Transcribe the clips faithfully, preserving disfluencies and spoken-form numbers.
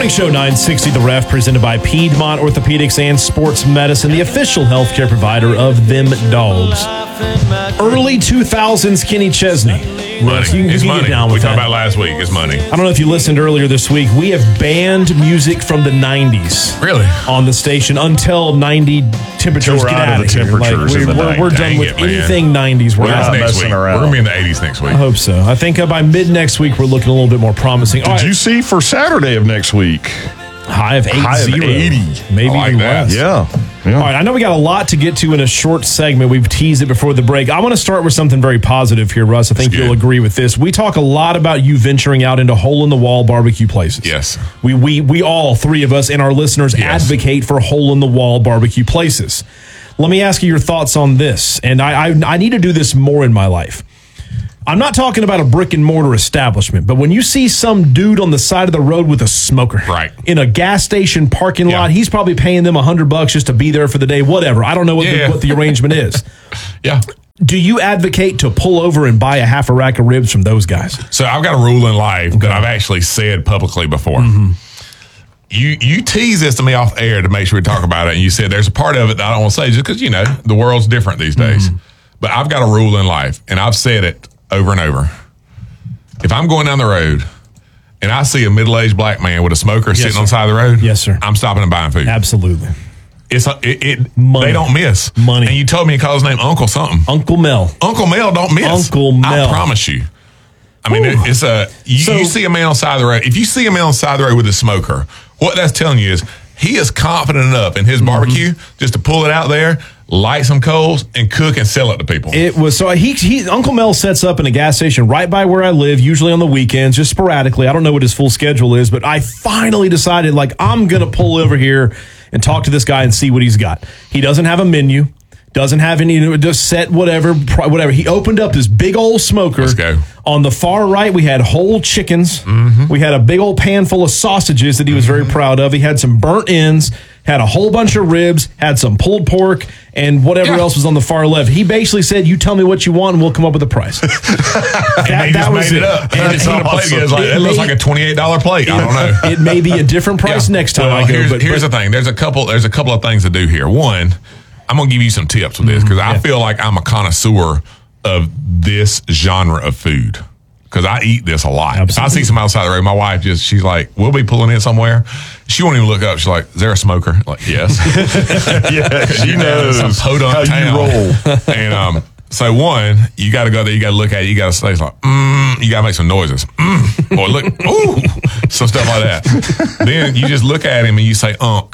Morning Show nine sixty The Ref, presented by Piedmont Orthopedics and Sports Medicine, the official healthcare provider of them dogs. Early two thousands Kenny Chesney. Money. You, you it's can money. Get down with we talked that. about last week. It's money. I don't know if you listened earlier this week. We have banned music from the nineties. Really? On the station until ninety temperatures We're get out out of of the here. Like, temperatures in we're the we're, night. we're done Dang with it, man. anything nineties. We're We're out. next messing week. around. We're going to be in the eighties next week. I hope so. I think uh, by mid next week, we're looking a little bit more promising. All Did right. you see for Saturday of next week? High of eight High of zero. eighty. Maybe I like even that. less. Yeah. yeah. All right, I know we got a lot to get to in a short segment. We've teased it before the break. I want to start with something very positive here, Russ. I think That's you'll good. agree with this. We talk a lot about you venturing out into hole-in-the-wall barbecue places. Yes. We, we, we all, three of us and our listeners, Yes. advocate for hole-in-the-wall barbecue places. Let me ask you your thoughts on this, and I, I, I need to do this more in my life. I'm not talking about a brick and mortar establishment, but when you see some dude on the side of the road with a smoker, Right. in a gas station parking Yeah. lot, he's probably paying them a hundred bucks just to be there for the day. Whatever. I don't know what, Yeah. the, what the arrangement is. Yeah. Do you advocate to pull over and buy a half a rack of ribs from those guys? So I've got a rule in life that I've actually said publicly before. Mm-hmm. You you tease this to me off air to make sure we talk about it, and you said there's a part of it that I don't want to say just because, you know, the world's different these days. Mm-hmm. But I've got a rule in life, and I've said it over and over. If I'm going down the road and I see a middle-aged black man with a smoker sitting sir. on the side of the road, Yes, sir. I'm stopping and buying food. Absolutely. It's a, it, it Money. they don't miss Money. And you told me to call his name Uncle something. Uncle Mel. Uncle Mel don't miss. Uncle Mel. I promise you. I mean, Ooh. it, it's a you, So- you see a man on the side of the road. If you see a man on the side of the road with a smoker, what that's telling you is he is confident enough in his Mm-hmm. barbecue just to pull it out there, light some coals, and cook and sell it to people. It was so he, he Uncle Mel sets up in a gas station right by where I live, usually on the weekends, just sporadically. I don't know what his full schedule is, but I finally decided, like, I'm gonna pull over here and talk to this guy and see what he's got. He doesn't have a menu, doesn't have any, you know, just set whatever, pri- whatever. He opened up this big old smoker. Let's go. On the far right, we had whole chickens. Mm-hmm. We had a big old pan full of sausages that he was very proud of. He had some burnt ends, had a whole bunch of ribs, had some pulled pork, and whatever Yeah. else was on the far left. He basically said, "You tell me what you want, and we'll come up with a price." that, and they just made it up. And And it's on a plate. awesome. It's like, It it looks may- like a twenty-eight dollars plate. I don't know. It may be a different price Yeah. next time Well, I go. here's, but, here's but the thing. There's a couple. There's a couple of things to do here. One, I'm gonna give you some tips with this because I feel like I'm a connoisseur of this genre of food because I eat this a lot. If I see somebody outside the road, my wife just she's like, "We'll be pulling in somewhere." She won't even look up. She's like, "Is there a smoker?" I'm like, yes. Yeah, she You know, knows some podunk how town. you roll. And um, so one, you got to go there. You got to look at it. You got to say, it's like, mm, you got to make some noises. Mm, or look, ooh, some stuff like that. Then you just look at him and you say, "Unc,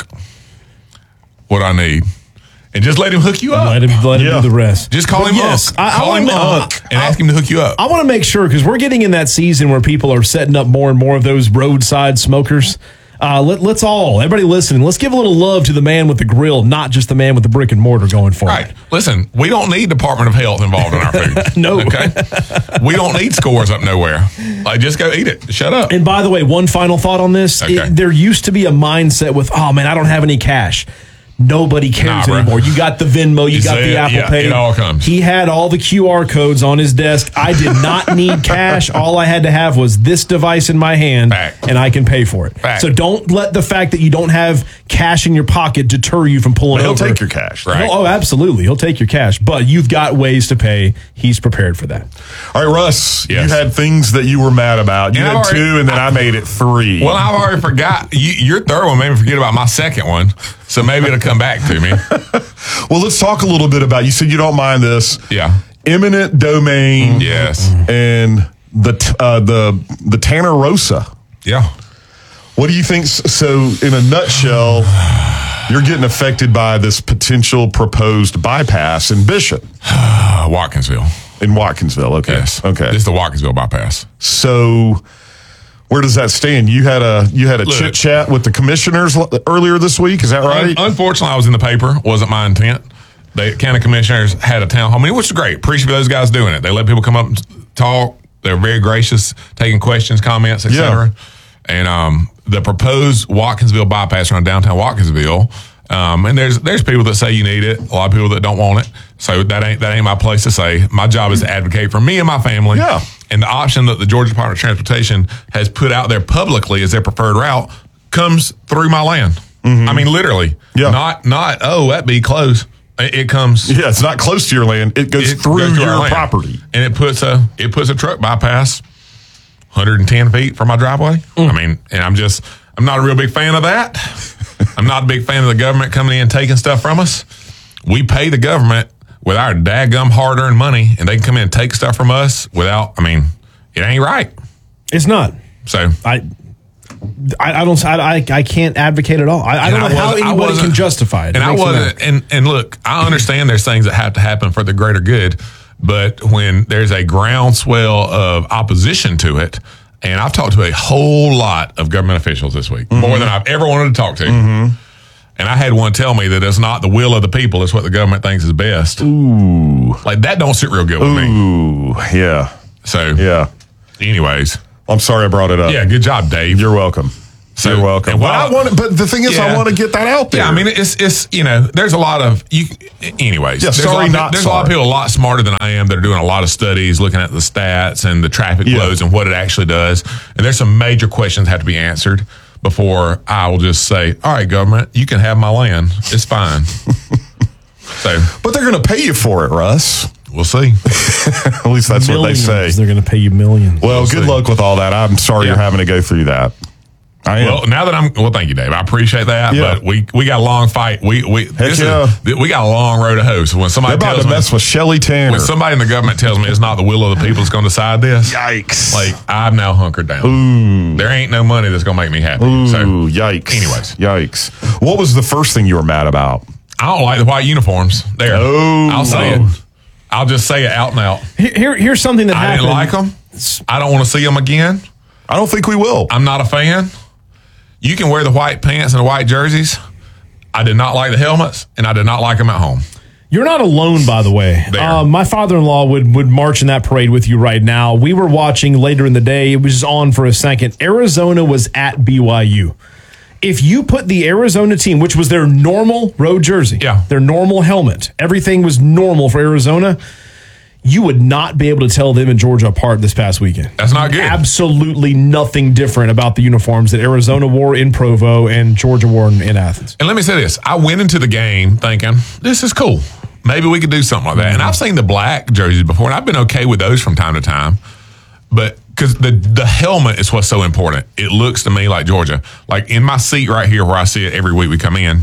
what I need," and just let him hook you up. let him let him Yeah. do the rest. Just call But him yes, Unc. I, I call wanna him ma- Unc and ask him to hook you up. I want to make sure because we're getting in that season where people are setting up more and more of those roadside smokers. Uh, let, let's all, everybody listening, let's give a little love to the man with the grill, not just the man with the brick and mortar going forward. Right. Listen, we don't need Department of Health involved in our food. No. Okay. We don't need scores up nowhere. Like, just go eat it. Shut up. And by the way, one final thought on this. Okay. It- there used to be a mindset with, oh man, I don't have any cash. Nobody cares Nah, bro. anymore. You got the Venmo, you You got say the it, Apple yeah, Pay. it all comes. He had all the Q R codes on his desk. I did not need cash. All I had to have was this device in my hand, Fact. and I can pay for it. Fact. So don't let the fact that you don't have cash in your pocket deter you from pulling He'll over. take your cash. Right. Oh, oh, absolutely. He'll take your cash, but you've got ways to pay. He's prepared for that. All right, Russ, Yes. you had things that you were mad about. You And had I've already- two, and then I made it three. Well, I've already forgot. You, your third one made me forget about my second one. So maybe it'll come back to me. Well, let's talk a little bit about, you said you don't mind this. Yeah. Eminent domain Yes. and the t- uh, the the Tanner Rosa. Yeah. What do you think? s- So, in a nutshell, you're getting affected by this potential proposed bypass in Bishop, Uh, Watkinsville. in Watkinsville. Okay. Yes. Okay. This is the Watkinsville bypass. So, where does that stand? You had a you had a Look. chit chat with the commissioners l- earlier this week. Is that right? Un- unfortunately, I was in the paper. Wasn't my intent. The county commissioners had a town hall meeting, which is great. Appreciate those guys doing it. They let people come up and talk. They're very gracious, taking questions, comments, et cetera. And um, the proposed Watkinsville bypass around downtown Watkinsville. Um, and there's there's people that say you need it. A lot of people that don't want it. So that ain't that ain't my place to say. My job is to advocate for me and my family. Yeah. And the option that the Georgia Department of Transportation has put out there publicly as their preferred route comes through my land. Mm-hmm. I mean, literally. Yeah. Not, not, oh, that'd be close. It, it comes. Yeah, it's not close to your land. It goes it through goes your our land. property. And it puts a, it puts a truck bypass one hundred ten feet from my driveway. Mm. I mean, and I'm just, I'm not a real big fan of that. I'm not a big fan of the government coming in and taking stuff from us. We pay the government with our daggum hard-earned money, and they can come in and take stuff from us without, I mean, it ain't right. It's not. So I, I, I don't. I, I can't advocate at all. I, I don't know I how anybody can justify it. And it I wasn't. And and look, I understand there's things that have to happen for the greater good, but when there's a groundswell of opposition to it, and I've talked to a whole lot of government officials this week, mm-hmm. more than I've ever wanted to talk to. Mm-hmm. And I had one tell me that it's not the will of the people; it's what the government thinks is best. Ooh, like that don't sit real good with Ooh, me. Ooh, yeah. So yeah. Anyways. I'm sorry I brought it up. Yeah, good job, Dave. You're welcome. So, You're welcome. And But I want, but the thing is, yeah. I want to get that out there. Yeah, I mean, it's it's you know, there's a lot of you. Anyways, yeah, there's sorry, a lot of, not There's sorry. a lot of people a lot smarter than I am that are doing a lot of studies, looking at the stats and the traffic Yeah. flows and what it actually does. And there's some major questions that have to be answered before I will just say, "All right, government, you can have my land. It's fine." So, but they're going to pay you for it, Russ. We'll see. At least that's millions. what they say. They're going to pay you millions. Well, We'll good see. luck with all that. I'm sorry Yeah. you're having to go through that. I am. Well, now that I'm well, thank you, Dave. I appreciate that. Yeah. But we we got a long fight. We we this yeah. is, we got a long road to hoe. So when somebody They're about tells to me, mess with Shelly Tanner. when somebody in the government tells me it's not the will of the people that's going to decide this, Yikes. like I'm now hunkered down. Ooh. There ain't no money that's going to make me happy. Ooh, So, yikes. anyways. Yikes. What was the first thing you were mad about? I don't like the white uniforms. There, Oh. I'll say Oh. it. I'll just say it out and out. Here, here's something that I happened. didn't like them. I don't want to see them again. I don't think we will. I'm not a fan. You can wear the white pants and the white jerseys. I did not like the helmets, and I did not like them at home. You're not alone, by the way. There. Uh, my father-in-law would, would march in that parade with you right now. We were watching later in the day. It was on for a second. Arizona was at B Y U. If you put the Arizona team, which was their normal road jersey, Yeah. their normal helmet, everything was normal for Arizona, you would not be able to tell them and Georgia apart this past weekend. That's not good. Absolutely nothing different about the uniforms that Arizona wore in Provo and Georgia wore in, in Athens. And let me say this. I went into the game thinking, this is cool. Maybe we could do something like that. And I've seen the black jerseys before, and I've been okay with those from time to time. But because the, the helmet is what's so important. It looks to me like Georgia. Like in my seat right here where I see it every week we come in,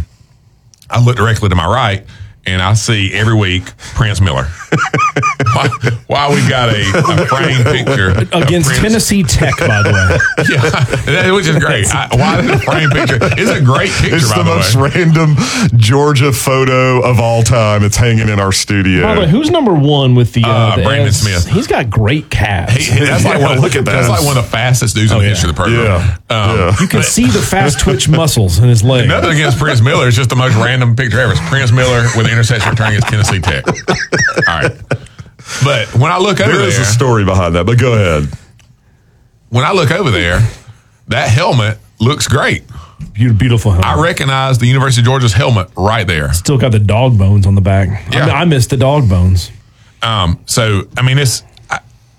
I look directly to my right, and I see every week Prince Miller. why, why we got a, a framed picture Against of Prince- Tennessee Tech, by the way. Yeah, which is great. I, why did a frame picture? It's a great picture, It's by the the most way. random Georgia photo of all time. It's hanging in our studio. By the way, who's number one with the, uh, Uh, the Brandon S? Smith. He's got great calves. He- that's like Yeah, one, look at that's that. like one of the fastest dudes in Oh, the yeah. history of the program. Yeah. Um, Yeah. You can see the fast twitch muscles in his leg. Nothing against Prince Miller. It's just the most random picture ever. It's Prince Miller with an interception return against Tennessee Tech. All right. But when I look over There there, is a story behind that, but go ahead. when I look over there, that helmet looks great. Beautiful, beautiful helmet. I recognize the University of Georgia's helmet right there. Still got the dog bones on the back. Yeah. I, I missed the dog bones. Um, so, I mean, it's, I,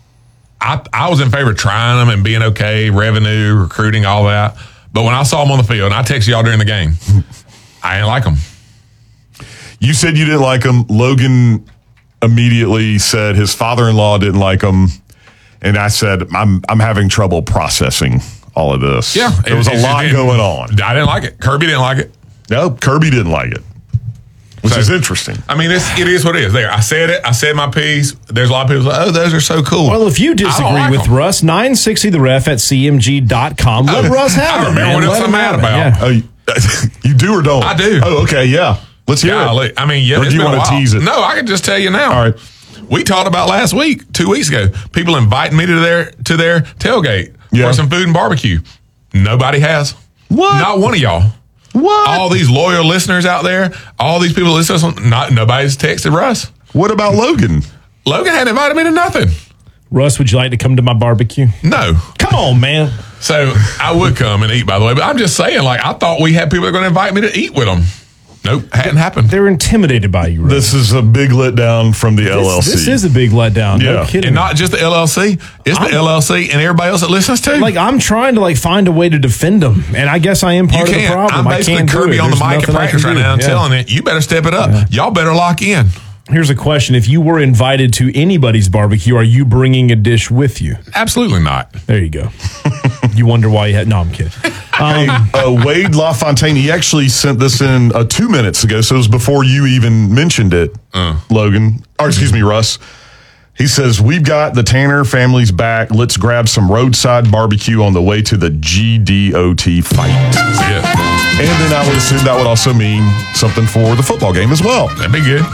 I, I was in favor of trying them and being okay, revenue, recruiting, all that. But when I saw them on the field, and I texted y'all during the game, I didn't like them. You said you didn't like him. Logan immediately said his father-in-law didn't like him. And I said, I'm I'm having trouble processing all of this. Yeah. There was it- a it- lot it- going on. I didn't like it. Kirby didn't like it. No, Kirby didn't like it, which So- is interesting. I mean, it's, it is what it is. There, I said it. I said my piece. There's a lot of people like, oh, those are so cool. Well, if you I don't disagree like with them. Russ, nine sixty the ref at C M G dot com. Let Oh, Russ have I it, remember man. what Let I'm him mad have it. about. Yeah. Oh, you, you do or don't? I do. Oh, okay, yeah. Let's hear Golly. it. I mean, yeah. Or it's do you been a want to while. tease it? No, I can just tell you now. All right. We talked about last week, two weeks ago, people inviting me to their to their tailgate Yeah. for some food and barbecue. Nobody has. What? Not one of y'all. What? All these loyal listeners out there, all these people listen to us, not nobody's texted Russ. What about Logan? Logan hadn't invited me to nothing. Russ, would you like to come to my barbecue? No. Come on, man. So I would come and eat, by the way, but I'm just saying, like, I thought we had people that were going to invite me to eat with them. Nope, hadn't happened. They're intimidated by you. Right? This is a big letdown from the this, L L C. This is a big letdown. Yeah. No kidding. And not just the L L C, it's I'm, the L L C and everybody else that listens to. Like, I'm trying to like find a way to defend them, and I guess I am part you of the can't. problem. I'm basically I can't Kirby on the There's mic at nothing I practice can right do. now. I'm Yeah. telling it, you better step it up. Yeah. Y'all better lock in. Here's a question. If you were invited to anybody's barbecue, are you bringing a dish with you? Absolutely not. There you go. You wonder why you had... No, I'm kidding. Um, uh, Wade LaFontaine, he actually sent this in uh, two minutes ago, so it was before you even mentioned it, uh. Logan. Or excuse me, Russ. He says, we've got the Tanner family's back. Let's grab some roadside barbecue on the way to the G D O T fight. Yeah. And then I would assume that would also mean something for the football game as well. That'd be good.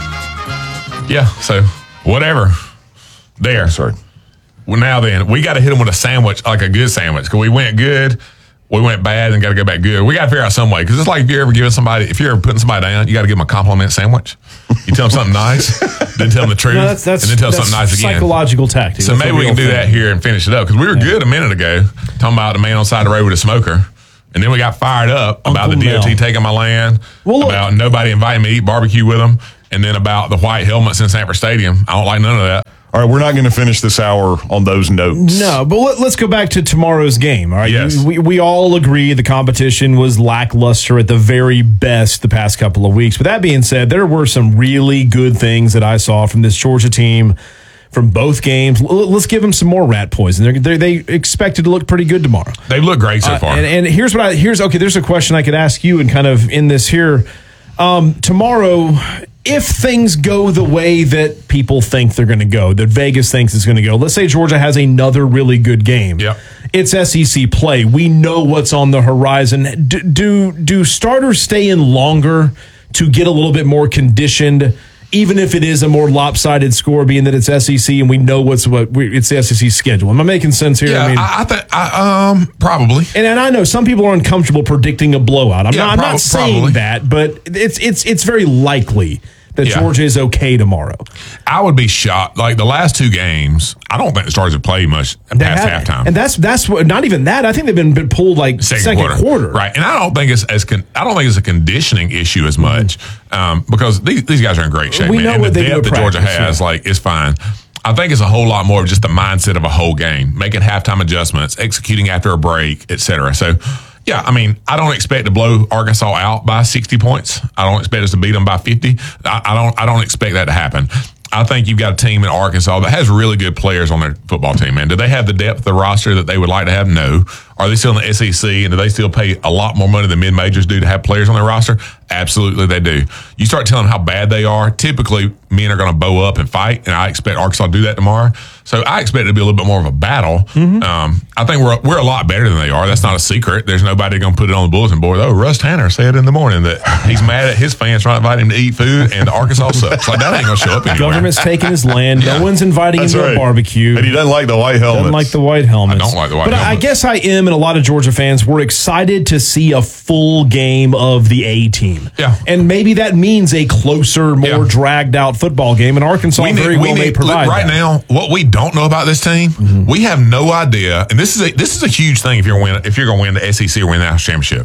Yeah, so whatever. There. Sorry. Well, now then, we got to hit them with a sandwich, like a good sandwich. Because we went good, we went bad, and got to go back good. We got to figure out some way. Because it's like if you're ever giving somebody, if you're ever putting somebody down, you got to give them a compliment sandwich. You tell them something nice, then tell them the truth, no, that's, that's, and then tell them that's something nice again. Psychological tactic. So that's maybe we can do thing. that here and finish it up. Because we were yeah. good a minute ago, talking about the man on the side of the road with a smoker. And then we got fired up about Uncle the D O T Mel. taking my land, well, look, about nobody inviting me to eat barbecue with them, and then about the white helmets in Sanford Stadium. I don't like none of that. All right, we're not going to finish this hour on those notes. No, but let, let's go back to tomorrow's game. All right, yes. we, we all agree the competition was lackluster at the very best the past couple of weeks. But that being said, there were some really good things that I saw from this Georgia team from both games. L- let's give them some more rat poison. They're, they're, they expected to look pretty good tomorrow. They've looked great so far. Uh, and, and here's what I here's okay. There's a question I could ask you and kind of in this here um, tomorrow. If things go the way that people think they're going to go, that Vegas thinks it's going to go, let's say Georgia has another really good game. Yep. It's S E C play. We know what's on the horizon. Do, do do starters stay in longer to get a little bit more conditioned, even if it is a more lopsided score, being that it's S E C and we know what's what we, it's the S E C schedule? Am I making sense here? Yeah, I mean, I, I think I, um probably. And, and I know some people are uncomfortable predicting a blowout. I'm Yeah, not. I'm prob- not saying probably. that, but it's it's it's very likely that Yeah. Georgia is okay tomorrow. I would be shocked. Like the last two games, I don't think the Stars have played much They past haven't. halftime. And that's that's what. Not even that. I think they've been, been pulled like Second, second, quarter. quarter. right? And I don't think it's as con- I don't think it's a conditioning issue as much um, because these these guys are in great shape. We man. know and what the they do depth at that Georgia practice, has, yeah. like, is fine. I think it's a whole lot more of just the mindset of a whole game, making halftime adjustments, executing after a break, et cetera. So, yeah, I mean, I don't expect to blow Arkansas out by sixty points. I don't expect us to beat them by fifty. I, I don't. I don't expect that to happen. I think you've got a team in Arkansas that has really good players on their football team, man. Do they have the depth of the roster that they would like to have? No. Are they still in the S E C, and do they still pay a lot more money than mid-majors do to have players on their roster? Absolutely, they do. You start telling them how bad they are, typically men are going to bow up and fight, and I expect Arkansas to do that tomorrow. So I expect it to be a little bit more of a battle. Mm-hmm. Um, I think we're we're a lot better than they are. That's not a secret. There's nobody going to put it on the bulletin board. Oh, Russ Tanner said in the morning that he's mad at his fans trying to invite him to eat food, and Arkansas sucks. Like, that ain't going to show up anywhere. Government's taking his land. Yeah. No one's inviting That's him to right. a barbecue. And he doesn't like the white helmets. Doesn't like the white helmets. I don't like the white but helmets. I guess I am, and a lot of Georgia fans were excited to see a full game of the A team. Yeah. And maybe that means a closer, more Yeah. dragged out football game, and Arkansas We need- very we well may need- provide look, right that. now, what we don't know about this team, mm-hmm. we have no idea. And this is a this is a huge thing if you're win if you're going to win the S E C or win the national championship.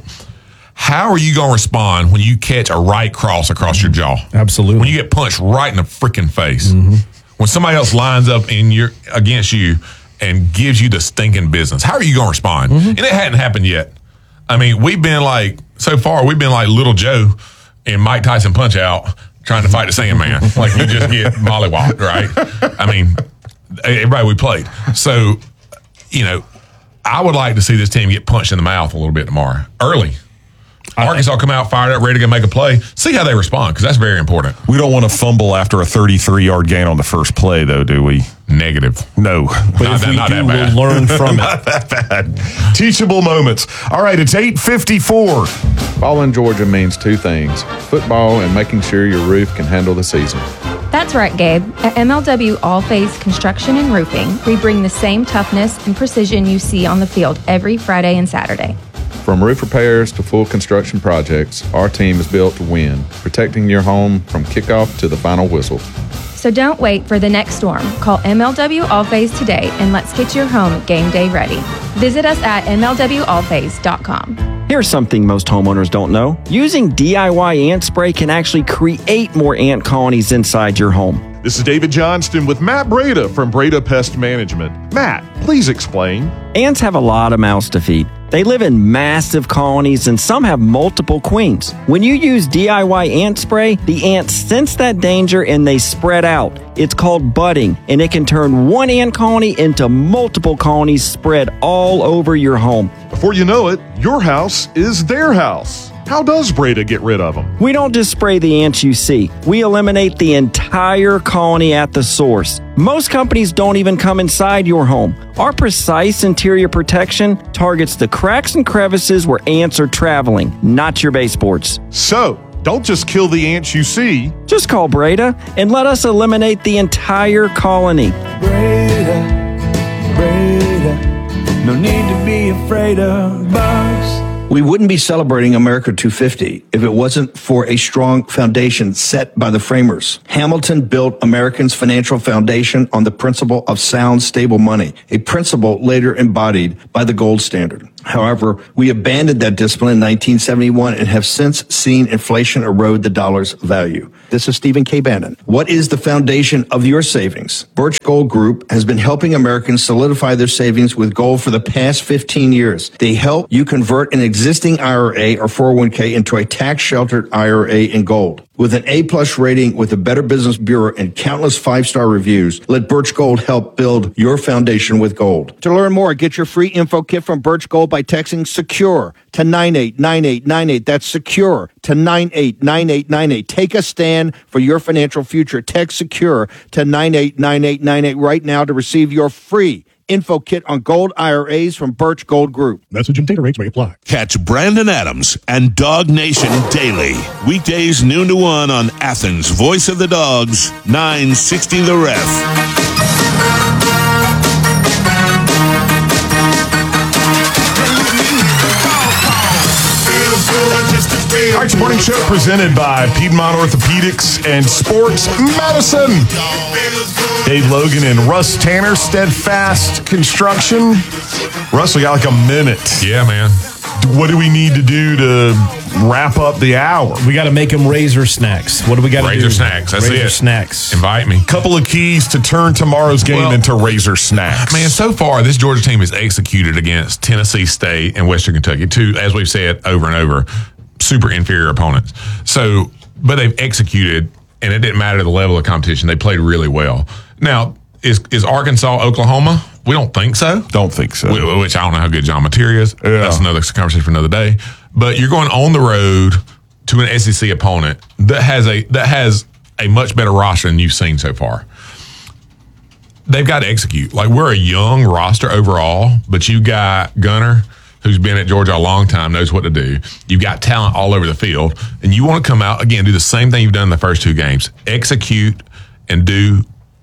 How are you going to respond when you catch a right cross across your jaw? Absolutely. When you get punched right in the freaking face. Mm-hmm. When somebody else lines up in your against you and gives you the stinking business, how are you going to respond? Mm-hmm. And it hadn't happened yet. I mean, we've been like so far. We've been like Little Joe in Mike Tyson Punch Out, trying to fight the Sandman. Like, we just get mollywopped, right? I mean, everybody we played. So, you know, I would like to see this team get punched in the mouth a little bit tomorrow, early. Arkansas come out, fired up, ready to go make a play. See how they respond, because that's very important. We don't want to fumble after a thirty-three-yard gain on the first play, though, do we? Negative. No. But Not if that- we not do, that bad. we'll learn from it. Not that bad. Teachable moments. All right, it's eight fifty-four. Following Georgia means two things: football and making sure your roof can handle the season. That's right, Gabe. At M L W All Phase Construction and Roofing, we bring the same toughness and precision you see on the field every Friday and Saturday. From roof repairs to full construction projects, our team is built to win, protecting your home from kickoff to the final whistle. So don't wait for the next storm. Call M L W All Phase today and let's get your home game day ready. Visit us at M L W all phase dot com. Here's something most homeowners don't know. Using D I Y ant spray can actually create more ant colonies inside your home. This is David Johnston with Matt Breda from Breda Pest Management. Matt, please explain. Ants have a lot of mouths to feed. They live in massive colonies and some have multiple queens. When you use D I Y ant spray, the ants sense that danger and they spread out. It's called budding, and it can turn one ant colony into multiple colonies spread all over your home. Before you know it, your house is their house. How does Breda get rid of them? We don't just spray the ants you see. We eliminate the entire colony at the source. Most companies don't even come inside your home. Our precise interior protection targets the cracks and crevices where ants are traveling, not your baseboards. So, don't just kill the ants you see. Just call Breda and let us eliminate the entire colony. Breda, Breda, no need to be afraid of bugs. We wouldn't be celebrating America two fifty if it wasn't for a strong foundation set by the framers. Hamilton built Americans' financial foundation on the principle of sound, stable money, a principle later embodied by the gold standard. However, we abandoned that discipline in nineteen seventy-one and have since seen inflation erode the dollar's value. This is Stephen K. Bannon. What is the foundation of your savings? Birch Gold Group has been helping Americans solidify their savings with gold for the past fifteen years. They help you convert an existing I R A or four oh one k into a tax-sheltered I R A in gold. With an A-plus rating with the Better Business Bureau and countless five-star reviews, let Birch Gold help build your foundation with gold. To learn more, get your free info kit from Birch Gold by texting SECURE to nine eight nine eight nine eight. That's SECURE to nine eight nine eight nine eight. Take a stand for your financial future. Text SECURE to nine eight nine eight nine eight right now to receive your free info kit on gold I R As from Birch Gold Group. Message and data rates may apply. Catch Brandon Adams and Dog Nation daily. Weekdays noon to one on Athens' Voice of the Dogs, nine sixty The Ref. All right, morning show presented by Piedmont Orthopedics and Sports Medicine. Dave Logan and Russ Tanner, Steadfast Construction. Russ, we got like a minute. Yeah, man. What do we need to do to wrap up the hour? We got to make them Razor snacks. What do we got to do? Razor snacks. That's Razor it. snacks. Invite me. Couple of keys to turn tomorrow's game Well, into Razor snacks. Man, so far, this Georgia team has executed against Tennessee State and Western Kentucky, two, as we've said over and over, super inferior opponents. So, but they've executed, and it didn't matter the level of competition. They played really well. Now, is is Arkansas, Oklahoma? We don't think so. Don't think so. Wh- Which I don't know how good John Materia is. Yeah. That's another conversation for another day. But you're going on the road to an S E C opponent that has a that has a much better roster than you've seen so far. They've got to execute. Like, we're a young roster overall, but you got Gunner, who's been at Georgia a long time, knows what to do. You've got talent all over the field, and you want to come out, again, do the same thing you've done in the first two games. Execute and do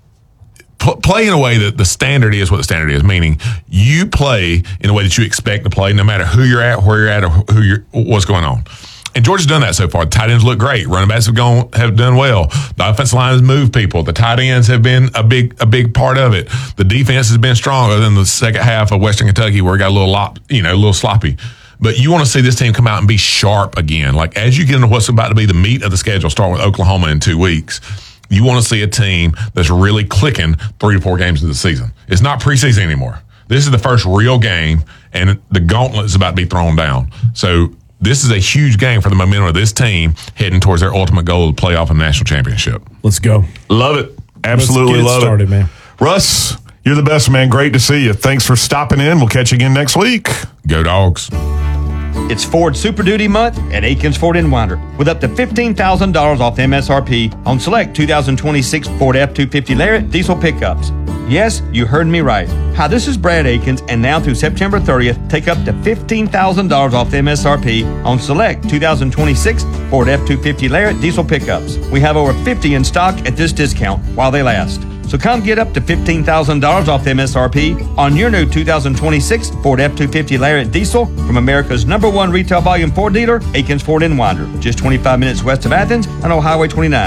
pl- play in a way that the standard is what the standard is, meaning you play in a way that you expect to play, no matter who you're at, where you're at, or who you're, what's going on. And Georgia's done that so far. The tight ends look great. Running backs have gone have done well. The offensive line has moved people. The tight ends have been a big a big part of it. The defense has been strong, other than the second half of Western Kentucky where it got a little lop, you know, a little sloppy. But you want to see this team come out and be sharp again. Like, as you get into what's about to be the meat of the schedule, starting with Oklahoma in two weeks, you want to see a team that's really clicking three to four games of the season. It's not preseason anymore. This is the first real game, and the gauntlet is about to be thrown down. So this is a huge game for the momentum of this team heading towards their ultimate goal of the playoff and national championship. Let's go. Love it. Absolutely Let's get love it. Started, it. Man. Russ, you're the best, man. Great to see you. Thanks for stopping in. We'll catch you again next week. Go Dogs. It's Ford Super Duty month at Aikens Ford in Winder with up to fifteen thousand dollars off M S R P on select two thousand twenty-six Ford F two fifty Lariat diesel pickups. Yes, you heard me right. Hi, this is Brad Aikens, and now through September thirtieth, take up to fifteen thousand dollars off M S R P on select two thousand twenty-six Ford F two fifty Lariat diesel pickups. We have over fifty in stock at this discount while they last. So come get up to fifteen thousand dollars off M S R P on your new two thousand twenty-six Ford F two fifty Lariat diesel from America's number one retail volume Ford dealer, Aikens Ford in Winder, just twenty-five minutes west of Athens on Old Highway twenty-nine. It's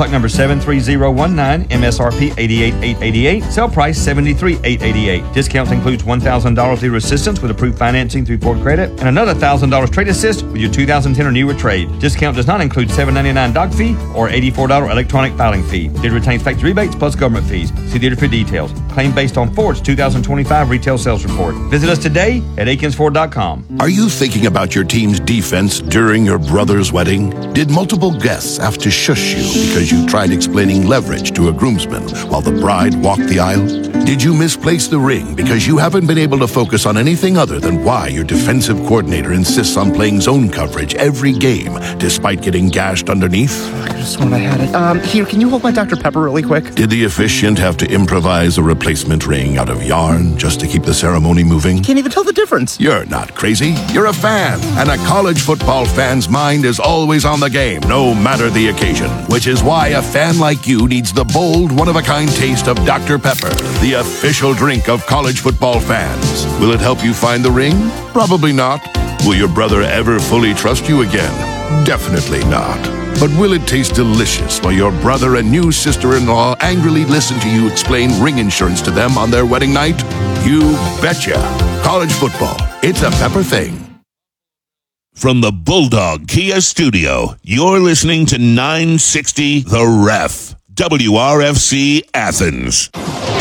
Stock number seven three zero one nine, M S R P eighty-eight thousand eight hundred eighty-eight dollars, sale price seventy-three thousand eight hundred eighty-eight dollars. Discounts includes one thousand dollars through assistance with approved financing through Ford Credit and another one thousand dollars trade assist with your two thousand ten or newer trade. Discount does not include seven dollars and ninety-nine cents doc fee or eighty-four dollars electronic filing fee. Dealer retains factory rebates plus government fees. See dealer for details. Claim based on Ford's two thousand twenty-five retail sales report. Visit us today at Akins Ford dot com. Are you thinking about your team's defense during your brother's wedding? Did multiple guests have to shush you because you tried explaining leverage to a groomsman while the bride walked the aisle? Did you misplace the ring because you haven't been able to focus on anything other than why your defensive coordinator insists on playing zone coverage every game despite getting gashed underneath? I just thought I had it. Um, here, can you hold my Doctor Pepper really quick? Did the officiant have to improvise a replacement ring out of yarn just to keep the ceremony moving? Can't even tell the difference. You're not crazy. You're a fan. And a college football fan's mind is always on the game, no matter the occasion. Which is why a fan like you needs the bold, one-of-a-kind taste of Doctor Pepper, the official drink of college football fans. Will it help you find the ring? Probably not. Will your brother ever fully trust you again? Definitely not. But will it taste delicious while your brother and new sister-in-law angrily listen to you explain ring insurance to them on their wedding night? You betcha. College football. It's a Pepper thing. From the Bulldog Kia Studio, you're listening to nine sixty The Ref, W R F C Athens.